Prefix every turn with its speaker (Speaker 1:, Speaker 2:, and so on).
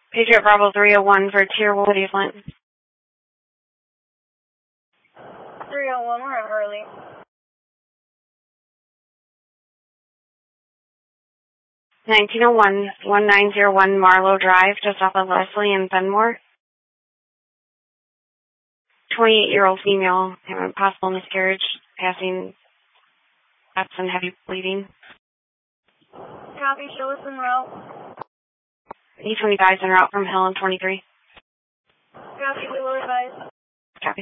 Speaker 1: Patriot Bravo 301 for Tier 1, Flint.
Speaker 2: 301, we're at Hurley.
Speaker 1: – 1901 Marlowe Drive, just off of Leslie and Fenmore. 28-year-old female, having possible miscarriage, passing gaps and heavy bleeding.
Speaker 2: Copy, show us en route.
Speaker 1: E25 is en route from Hill and 23.
Speaker 2: Copy, we will advise.